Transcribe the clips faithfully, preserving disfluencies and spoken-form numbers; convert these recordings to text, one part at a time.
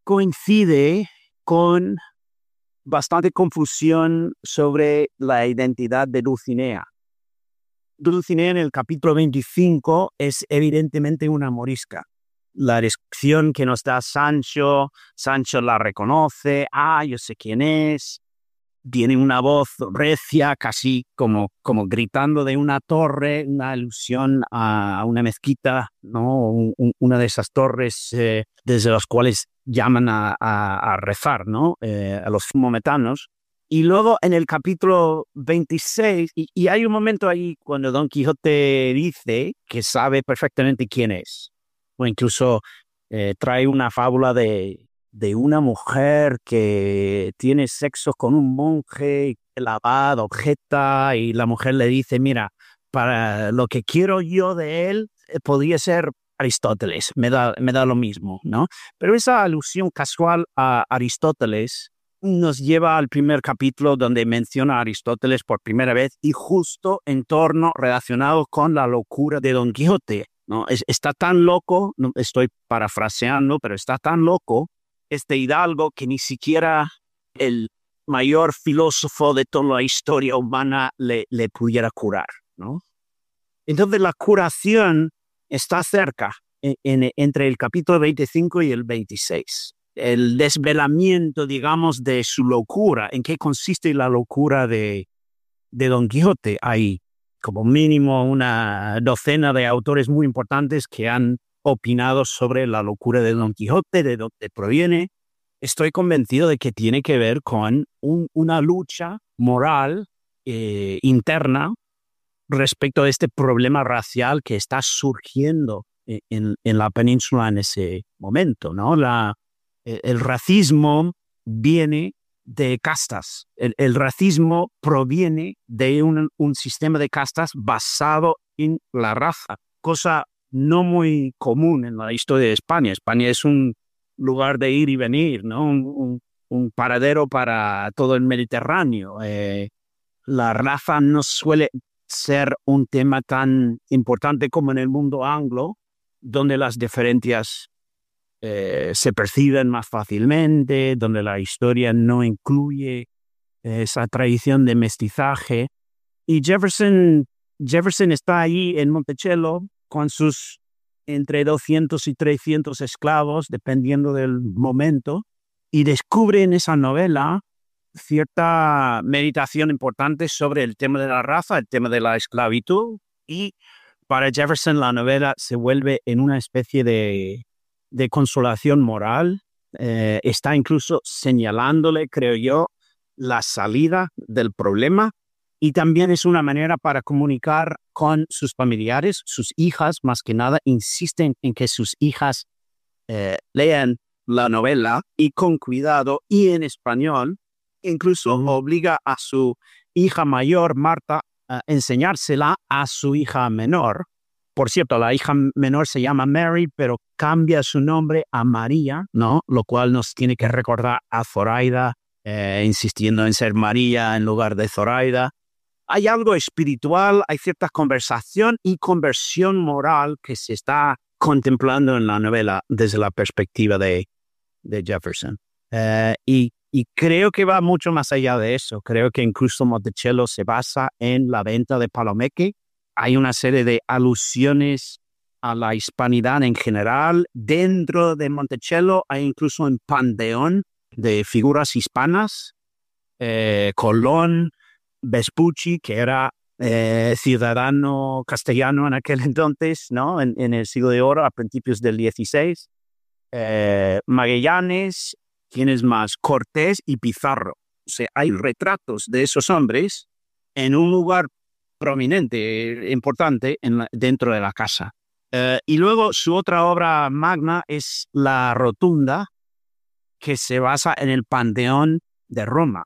coincide con bastante confusión sobre la identidad de Dulcinea. Dulcinea en el capítulo veinticinco es evidentemente una morisca. La descripción que nos da Sancho, Sancho la reconoce, ah, yo sé quién es, tiene una voz recia, casi como, como gritando de una torre, una alusión a una mezquita, ¿no? Un, un, una de esas torres eh, desde las cuales llaman a, a, a rezar, ¿no? Eh, a los maometanos. Y luego en el capítulo veintiséis, y, y hay un momento ahí cuando Don Quijote dice que sabe perfectamente quién es, o incluso eh, trae una fábula de, de una mujer que tiene sexo con un monje, el abad objeta, y la mujer le dice, mira, para lo que quiero yo de él, eh, podría ser Aristóteles, me da, me da lo mismo, ¿no? Pero esa alusión casual a Aristóteles nos lleva al primer capítulo donde menciona a Aristóteles por primera vez y justo en torno relacionado con la locura de Don Quijote, ¿no? Es, está tan loco, no estoy parafraseando, pero está tan loco este hidalgo que ni siquiera el mayor filósofo de toda la historia humana le, le pudiera curar, ¿no? Entonces la curación está cerca, en, en, entre el capítulo veinticinco y el veintiséis. El desvelamiento, digamos, de su locura. ¿En qué consiste la locura de, de Don Quijote? Hay como mínimo una docena de autores muy importantes que han opinado sobre la locura de Don Quijote, de dónde proviene. Estoy convencido de que tiene que ver con un, una lucha moral eh, interna respecto a este problema racial que está surgiendo en, en la península en ese momento, ¿no? La, el racismo viene de castas. El, el racismo proviene de un, un sistema de castas basado en la raza, cosa no muy común en la historia de España. España es un lugar de ir y venir, ¿no? Un, un, un paradero para todo el Mediterráneo. Eh, la raza no suele ser un tema tan importante como en el mundo anglo, donde las diferencias eh, se perciben más fácilmente, donde la historia no incluye eh, esa tradición de mestizaje. Y Jefferson, Jefferson está ahí en Monticello con sus entre doscientos y trescientos esclavos, dependiendo del momento, y descubre en esa novela cierta meditación importante sobre el tema de la raza, el tema de la esclavitud, y para Jefferson la novela se vuelve en una especie de, de consolación moral. Eh, está incluso señalándole, creo yo, la salida del problema, y también es una manera para comunicar con sus familiares. Sus hijas, más que nada, insisten en que sus hijas eh, lean la novela y con cuidado y en español. Incluso obliga a su hija mayor, Marta, a enseñársela a su hija menor. Por cierto, la hija menor se llama Mary, pero cambia su nombre a María, ¿no? Lo cual nos tiene que recordar a Zoraida, eh, insistiendo en ser María en lugar de Zoraida. Hay algo espiritual, hay cierta conversación y conversión moral que se está contemplando en la novela desde la perspectiva de, de Jefferson. Eh, y Y creo que va mucho más allá de eso. Creo que incluso Monticello se basa en la venta de Palomeque. Hay una serie de alusiones a la hispanidad en general. Dentro de Monticello hay incluso un panteón de figuras hispanas. Eh, Colón, Vespucci, que era eh, ciudadano castellano en aquel entonces, ¿no? En, en el siglo de oro, a principios del dieciséis. Eh, Magallanes. ¿Quiénes más? Cortés y Pizarro. O sea, hay retratos de esos hombres en un lugar prominente, importante, en la, dentro de la casa. Uh, y luego su otra obra magna es La Rotunda, que se basa en el Panteón de Roma.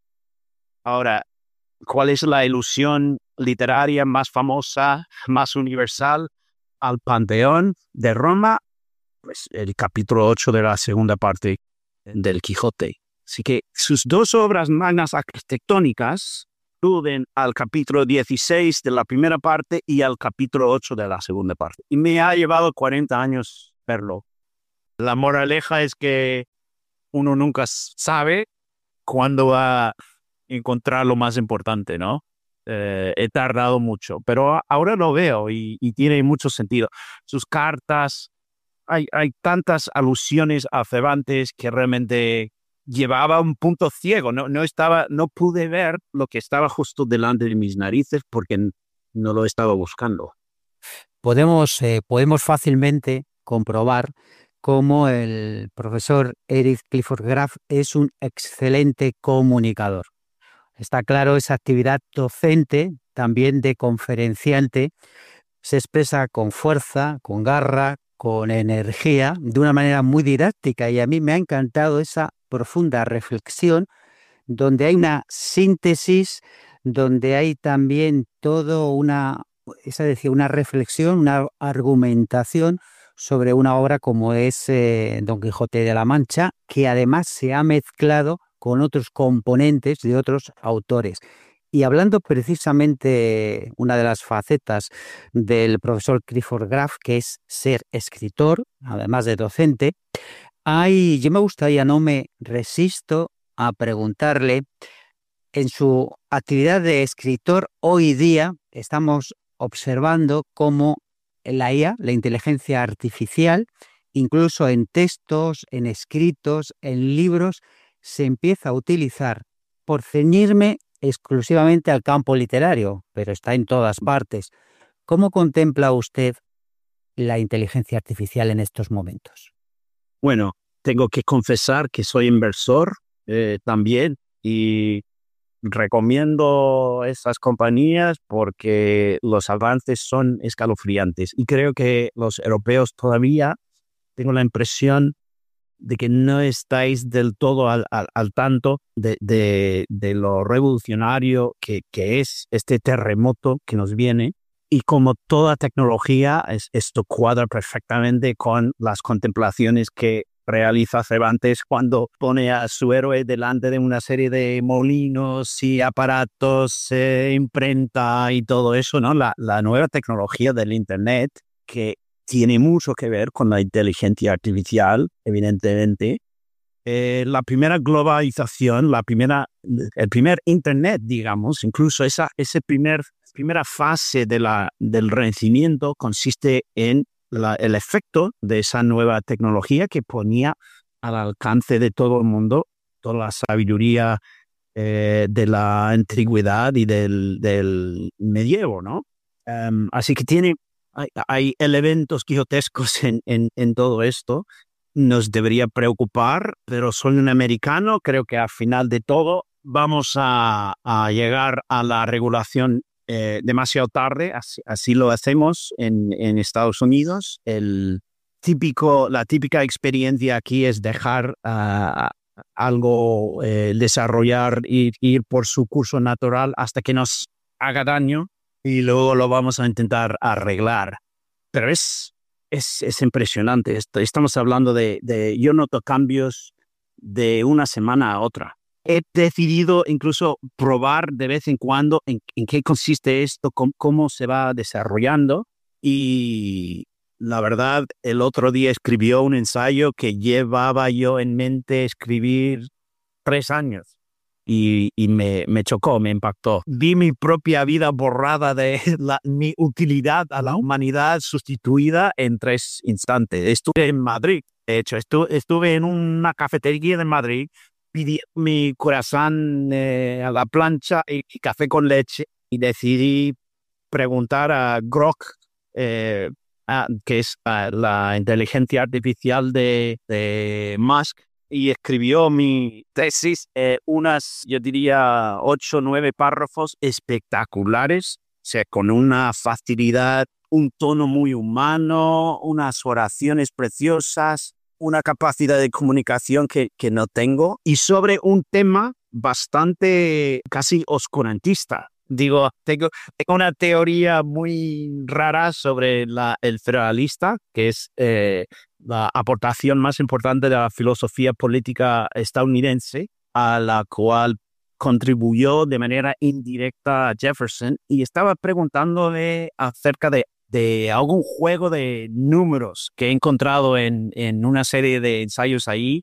Ahora, ¿cuál es la ilusión literaria más famosa, más universal al Panteón de Roma? Pues el capítulo ocho de la segunda parte del Quijote. Así que sus dos obras magnas arquitectónicas aluden al capítulo dieciséis de la primera parte y al capítulo ocho de la segunda parte. Y me ha llevado cuarenta años verlo. La moraleja es que uno nunca sabe cuándo va a encontrar lo más importante, ¿no? Eh, he tardado mucho, pero ahora lo veo y, y tiene mucho sentido. Sus cartas, hay, hay tantas alusiones a Cervantes que realmente llevaba un punto ciego. No, no, estaba, no pude ver lo que estaba justo delante de mis narices porque no lo estaba buscando. Podemos, eh, podemos fácilmente comprobar cómo el profesor Eric Clifford Graf es un excelente comunicador. Está claro, esa actividad docente, también de conferenciante, se expresa con fuerza, con garra, con energía, de una manera muy didáctica, y a mí me ha encantado esa profunda reflexión donde hay una síntesis, donde hay también todo una, es decir, una reflexión, una argumentación sobre una obra como es eh, Don Quijote de la Mancha, que además se ha mezclado con otros componentes de otros autores. Y hablando precisamente una de las facetas del profesor Clifford Graf, que es ser escritor, además de docente, hay, yo me gustaría, no me resisto a preguntarle, en su actividad de escritor hoy día estamos observando cómo la I A, la inteligencia artificial, incluso en textos, en escritos, en libros, se empieza a utilizar, por ceñirme exclusivamente al campo literario, pero está en todas partes. ¿Cómo contempla usted la inteligencia artificial en estos momentos? Bueno, tengo que confesar que soy inversor eh, también y recomiendo esas compañías porque los avances son escalofriantes y creo que los europeos todavía, tengo la impresión de que no estáis del todo al, al, al tanto de, de, de lo revolucionario que, que es este terremoto que nos viene. Y como toda tecnología, es, esto cuadra perfectamente con las contemplaciones que realiza Cervantes cuando pone a su héroe delante de una serie de molinos y aparatos, eh, imprenta y todo eso, ¿no? La, la nueva tecnología del Internet, que tiene mucho que ver con la inteligencia artificial, evidentemente. Eh, la primera globalización, la primera, el primer Internet, digamos, incluso esa, ese primer, primera fase de la, del renacimiento consiste en la, el efecto de esa nueva tecnología que ponía al alcance de todo el mundo toda la sabiduría eh, de la antigüedad y del, del medievo, ¿no? Um, así que tiene, hay, hay elementos quijotescos en, en, en todo esto. Nos debería preocupar, pero soy un americano, creo que al final de todo vamos a, a llegar a la regulación eh, demasiado tarde, así, así lo hacemos en, en Estados Unidos. El típico, la típica experiencia aquí es dejar uh, algo eh, desarrollar, ir, ir por su curso natural hasta que nos haga daño y luego lo vamos a intentar arreglar. Pero es, es, es impresionante. Estamos hablando de, de, yo noto cambios de una semana a otra. He decidido incluso probar de vez en cuando en, en qué consiste esto, cómo, cómo se va desarrollando. Y la verdad, el otro día escribió un ensayo que llevaba yo en mente escribir tres años. Y, y me, me chocó, me impactó. Vi mi propia vida borrada de la, mi utilidad a la humanidad sustituida en tres instantes. Estuve en Madrid, de hecho, estu, estuve en una cafetería de Madrid, pedí mi corazón eh, a la plancha y, y café con leche y decidí preguntar a Grok, eh, a, que es a, la inteligencia artificial de, de Musk, y escribió mi tesis, eh, unas, yo diría, ocho o nueve párrafos espectaculares, o sea, con una facilidad, un tono muy humano, unas oraciones preciosas, una capacidad de comunicación que, que no tengo, y sobre un tema bastante casi oscurantista. Digo, tengo, tengo una teoría muy rara sobre la, el federalista, que es eh, la aportación más importante de la filosofía política estadounidense, a la cual contribuyó de manera indirecta Jefferson, y estaba preguntándole acerca de, de algún juego de números que he encontrado en, en una serie de ensayos ahí,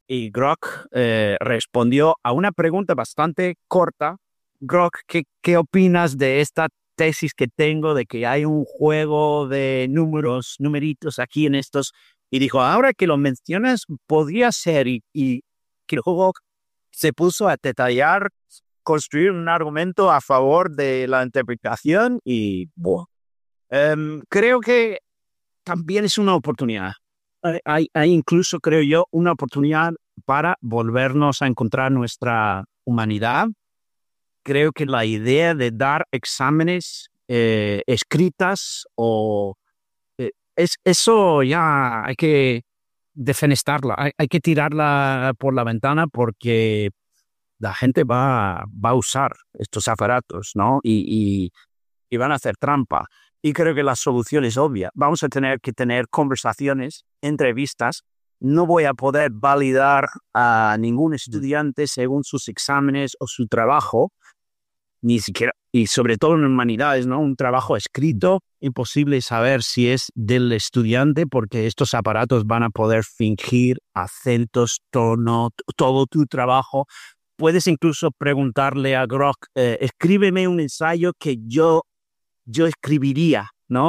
Y Grok eh, respondió a una pregunta bastante corta. Grok, ¿qué, ¿qué opinas de esta tesis que tengo de que hay un juego de números, numeritos aquí en estos? Y dijo, ahora que lo mencionas, podría ser. Y, y que luego se puso a detallar, construir un argumento a favor de la interpretación y bueno, um, creo que también es una oportunidad. Hay, hay, hay incluso, creo yo, una oportunidad para volvernos a encontrar nuestra humanidad. Creo que la idea de dar exámenes eh, escritas o eh, es, eso ya hay que defenestarla, hay, hay que tirarla por la ventana porque la gente va, va a usar estos aparatos, ¿no? Y, y, y van a hacer trampa. Y creo que la solución es obvia. Vamos a tener que tener conversaciones, entrevistas. No voy a poder validar a ningún estudiante según sus exámenes o su trabajo, ni siquiera, y sobre todo en humanidades, ¿no? Un trabajo escrito, imposible saber si es del estudiante porque estos aparatos van a poder fingir acentos, tono, todo tu trabajo. Puedes incluso preguntarle a Grok, eh, escríbeme un ensayo que yo, yo escribiría, ¿no?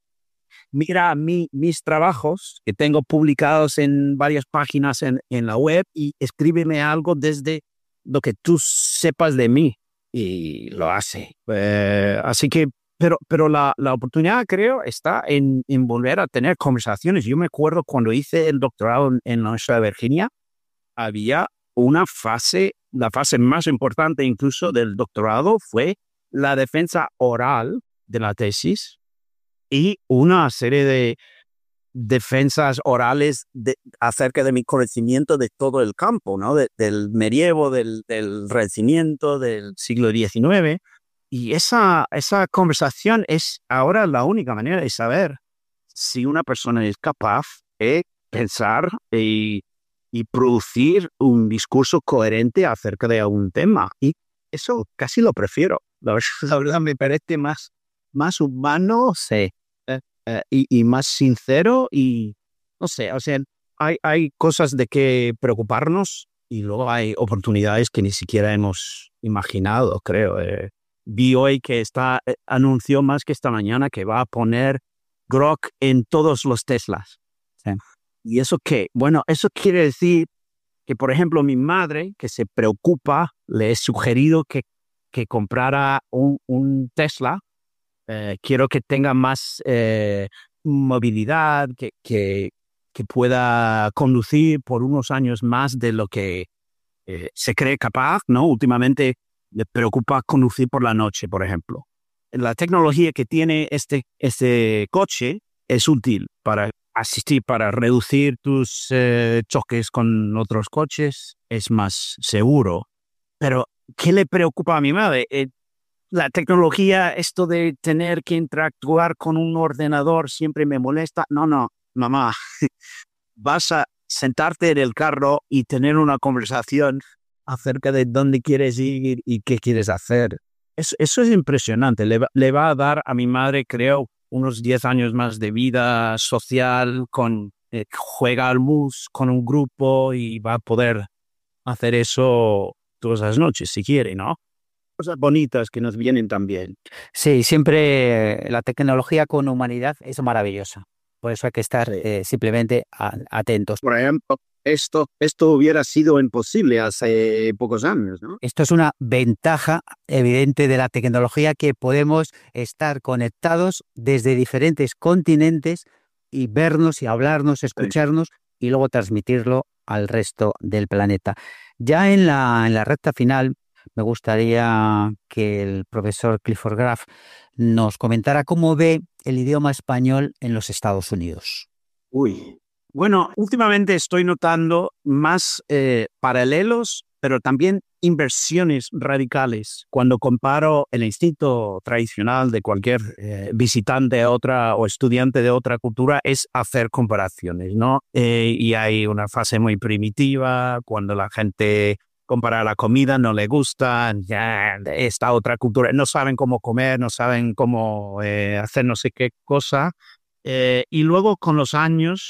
Mira mi, mis trabajos que tengo publicados en varias páginas en, en la web y escríbeme algo desde lo que tú sepas de mí. Y lo hace. Eh, así que, pero, pero la, la oportunidad, creo, está en, en volver a tener conversaciones. Yo me acuerdo cuando hice el doctorado en, en la Universidad de Virginia, había una fase, la fase más importante incluso del doctorado fue la defensa oral de la tesis y una serie de defensas orales de, acerca de mi conocimiento de todo el campo, ¿no? De, del medievo, del, del Renacimiento, del siglo diecinueve. Y esa, esa conversación es ahora la única manera de saber si una persona es capaz de pensar y, y producir un discurso coherente acerca de algún tema. Y eso casi lo prefiero. La verdad, la verdad me parece más, más humano, sí. Uh, y, y más sincero y no sé, o sea, hay, hay cosas de que preocuparnos y luego hay oportunidades que ni siquiera hemos imaginado, creo. Eh, vi hoy que está, eh, anunció más que esta mañana que va a poner Grok en todos los Teslas. Sí. ¿Y eso qué? Bueno, eso quiere decir que, por ejemplo, mi madre, que se preocupa, le he sugerido que, que comprara un, un Tesla. Eh, quiero que tenga más eh, movilidad, que, que, que pueda conducir por unos años más de lo que eh, se cree capaz, ¿no? Últimamente le preocupa conducir por la noche, por ejemplo. La tecnología que tiene este, este coche es útil para asistir, para reducir tus eh, choques con otros coches, es más seguro. Pero, ¿qué le preocupa a mi madre? Eh, La tecnología, esto de tener que interactuar con un ordenador siempre me molesta. No, no, mamá, vas a sentarte en el carro y tener una conversación acerca de dónde quieres ir y qué quieres hacer. Eso, eso es impresionante. Le va, le va a dar a mi madre, creo, unos diez años más de vida social, con eh, juega al mus con un grupo y va a poder hacer eso todas las noches si quiere, ¿no? Cosas bonitas que nos vienen también. Sí, siempre la tecnología con humanidad es maravillosa. Por eso hay que estar sí. eh, simplemente a, atentos. Por ejemplo, esto, esto hubiera sido imposible hace pocos años, ¿no? Esto es una ventaja evidente de la tecnología, que podemos estar conectados desde diferentes continentes y vernos y hablarnos, escucharnos sí. y luego transmitirlo al resto del planeta. Ya en la, en la recta final, me gustaría que el profesor Clifford Graff nos comentara cómo ve el idioma español en los Estados Unidos. Uy, bueno, últimamente estoy notando más eh, paralelos, pero también inversiones radicales. Cuando comparo el instinto tradicional de cualquier eh, visitante de otra o estudiante de otra cultura es hacer comparaciones, ¿no? Eh, y hay una fase muy primitiva cuando la gente compara la comida, no le gusta, ya, esta otra cultura, no saben cómo comer, no saben cómo eh, hacer no sé qué cosa. Eh, y luego con los años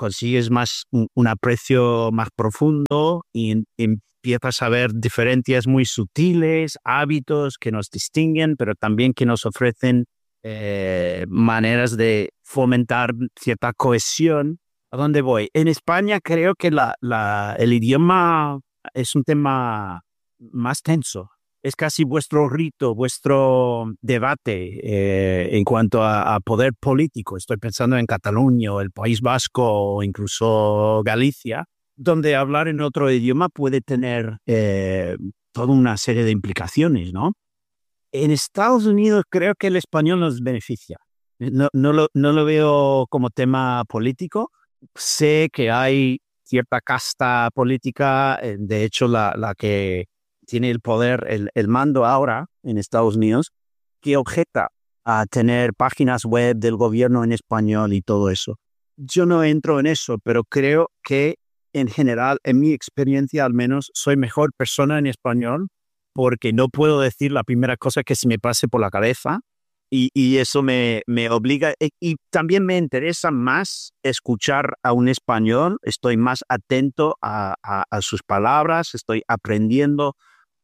consigues más un, un aprecio más profundo y en, empiezas a ver diferencias muy sutiles, hábitos que nos distinguen, pero también que nos ofrecen eh, maneras de fomentar cierta cohesión. ¿A dónde voy? En España creo que la, la, el idioma es un tema más tenso. Es casi vuestro rito, vuestro debate eh, en cuanto a, a poder político. Estoy pensando en Cataluña o el País Vasco o incluso Galicia, donde hablar en otro idioma puede tener eh, toda una serie de implicaciones, ¿no? En Estados Unidos creo que el español nos beneficia. No, no, lo, no lo veo como tema político. Sé que hay cierta casta política, eh, de hecho la, la que tiene el poder, el, el mando ahora en Estados Unidos, que objeta a tener páginas web del gobierno en español y todo eso. Yo no entro en eso, pero creo que en general, en mi experiencia al menos, soy mejor persona en español porque no puedo decir la primera cosa que se me pase por la cabeza y, y eso me, me obliga. Y, y también me interesa más escuchar a un español, estoy más atento a, a, a sus palabras, estoy aprendiendo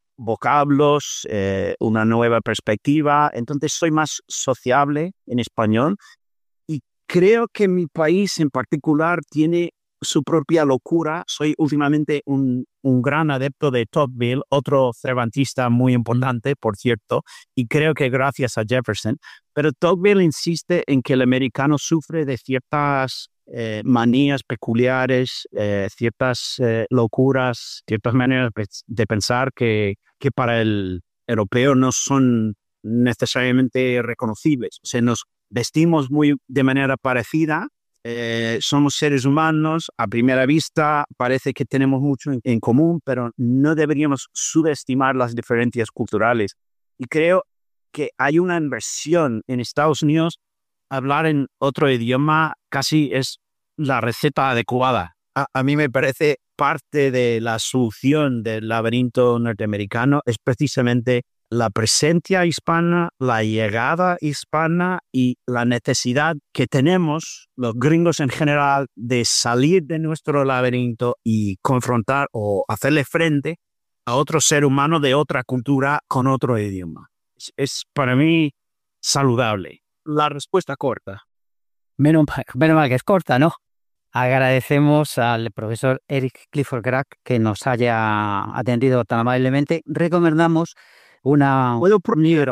vocablos, eh, una nueva perspectiva, entonces soy más sociable en español y creo que mi país en particular tiene su propia locura. Soy últimamente un, un gran adepto de Tocqueville, otro cervantista muy importante, por cierto, y creo que gracias a Jefferson, pero Tocqueville insiste en que el americano sufre de ciertas eh, manías peculiares, eh, ciertas eh, locuras, ciertas maneras de pensar que, que para el europeo no son necesariamente reconocibles. O sea, nos vestimos muy de manera parecida, eh, somos seres humanos, a primera vista parece que tenemos mucho en, en común, pero no deberíamos subestimar las diferencias culturales. Y creo que hay una inversión en Estados Unidos. Hablar en otro idioma casi es la receta adecuada. A, a mí me parece parte de la solución del laberinto norteamericano es precisamente la presencia hispana, la llegada hispana y la necesidad que tenemos los gringos en general de salir de nuestro laberinto y confrontar o hacerle frente a otro ser humano de otra cultura con otro idioma. Es, es para mí saludable. La respuesta corta. Menos, menos mal que es corta, ¿no? Agradecemos al profesor Eric Clifford Graf que nos haya atendido tan amablemente. Recomendamos una, ¿Puedo un libro.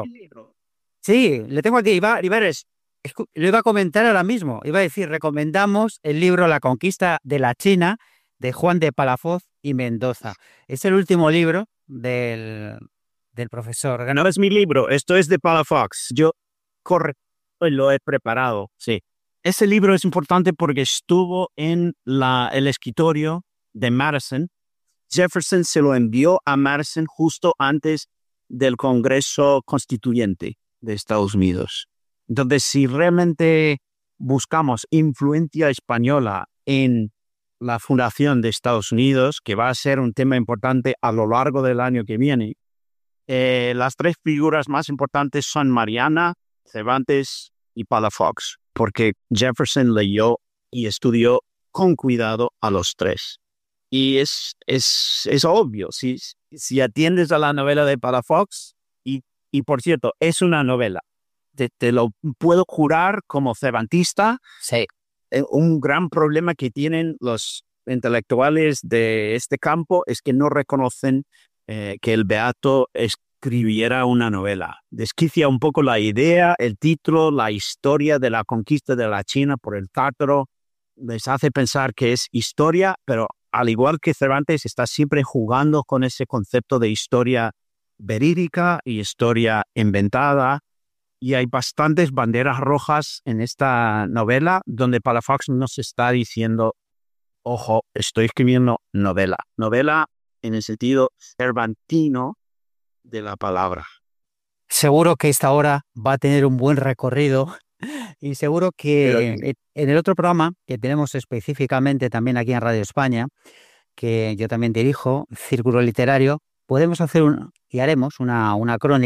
Sí, le tengo aquí. Iba, iba, lo iba a comentar ahora mismo. Iba a decir, recomendamos el libro La conquista de la China de Juan de Palafox y Mendoza. Es el último libro del, del profesor. No es mi libro, esto es de Palafox. Yo correcto lo he preparado, sí. Ese libro es importante porque estuvo en la, el escritorio de Madison. Jefferson se lo envió a Madison justo antes del Congreso Constituyente de Estados Unidos. Entonces, si realmente buscamos influencia española en la fundación de Estados Unidos, que va a ser un tema importante a lo largo del año que viene, eh, las tres figuras más importantes son Mariana, Cervantes y Palafox, porque Jefferson leyó y estudió con cuidado a los tres. Y es, es, es obvio, si, si atiendes a la novela de Palafox, y, y por cierto, es una novela, te, te lo puedo jurar como cervantista, sí. Un gran problema que tienen los intelectuales de este campo es que no reconocen eh, que el Beato escribiera una novela. Desquicia un poco la idea, el título, la historia de la conquista de la China por el tártaro, les hace pensar que es historia, pero al igual que Cervantes, está siempre jugando con ese concepto de historia verídica y historia inventada. Y hay bastantes banderas rojas en esta novela donde Palafox nos está diciendo, ojo, estoy escribiendo novela. Novela en el sentido cervantino de la palabra. Seguro que esta hora va a tener un buen recorrido. Y seguro que Pero, en el otro programa que tenemos específicamente también aquí en Radio España, que yo también dirijo, Círculo Literario, podemos hacer un, y haremos una, una crónica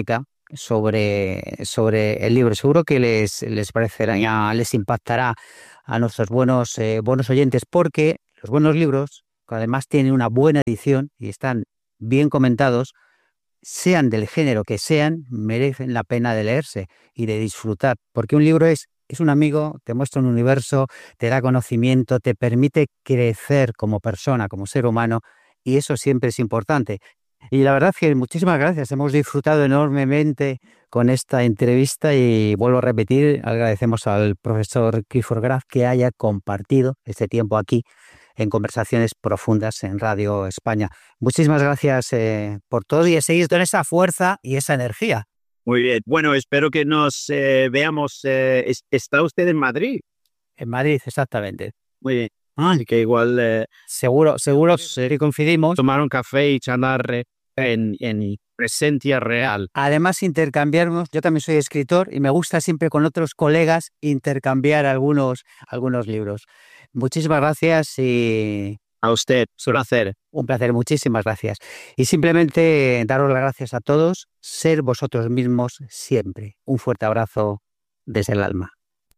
sobre, sobre el libro. Seguro que les, les parecerá, les impactará a nuestros buenos, eh, buenos oyentes, porque los buenos libros, que además tienen una buena edición y están bien comentados, sean del género que sean, merecen la pena de leerse y de disfrutar, porque un libro es, es un amigo, te muestra un universo, te da conocimiento, te permite crecer como persona, como ser humano, y eso siempre es importante. Y la verdad es que muchísimas gracias, hemos disfrutado enormemente con esta entrevista y vuelvo a repetir, agradecemos al profesor Clifford Graf que haya compartido este tiempo aquí en Conversaciones Profundas en Radio España. Muchísimas gracias eh, por todo y seguir con esa fuerza y esa energía. Muy bien. Bueno, espero que nos eh, veamos. Eh, es- ¿está usted en Madrid? En Madrid, exactamente. Muy bien. Ah, que igual eh, Seguro, seguro que coincidimos. tomar un café y charlar eh, en, en presencia real. Además, intercambiarnos, yo también soy escritor y me gusta siempre con otros colegas intercambiar algunos, algunos libros. Muchísimas gracias y A usted, su placer. un placer, muchísimas gracias. Y simplemente daros las gracias a todos, ser vosotros mismos siempre. Un fuerte abrazo desde el alma.